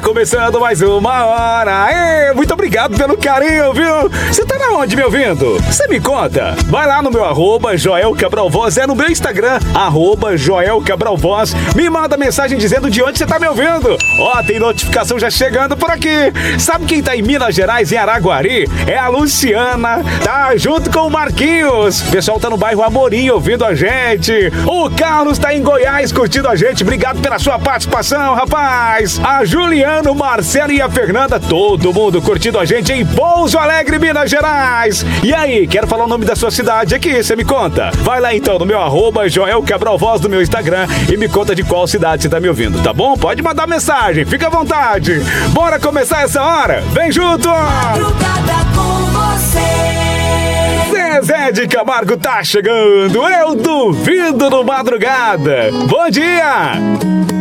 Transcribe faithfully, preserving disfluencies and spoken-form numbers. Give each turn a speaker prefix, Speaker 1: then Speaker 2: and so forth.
Speaker 1: começando mais uma hora. Ê, muito obrigado pelo carinho, viu? Você tá na onde me ouvindo? Você me conta. Vai lá no meu arroba Joel Cabral Voz, é no meu Instagram, arroba Joel Cabral Voz. Me manda mensagem dizendo de onde você tá me ouvindo. Ó, tem notificação já chegando por aqui. Sabe quem tá em Minas Gerais, em Araguari? É a Luciana, tá junto com o Marquinhos. O pessoal tá no bairro Amorim ouvindo a gente. O Carlos tá em Goiás curtindo a gente. Obrigado pela sua participação, rapaz. A Juliana, o Marcelo e a Fernanda, todo mundo curtindo a gente em Pouso Alegre, Minas Gerais. E aí, quero falar o nome da sua cidade aqui, você me conta? Vai lá então no meu arroba Joel Cabral Voz do meu Instagram e me conta de qual cidade você tá me ouvindo, tá bom? Pode mandar mensagem, fica à vontade. Bora começar essa hora? Vem junto!
Speaker 2: Madrugada com você.
Speaker 1: Zezé de Camargo tá chegando, eu duvido no Madrugada. Bom dia!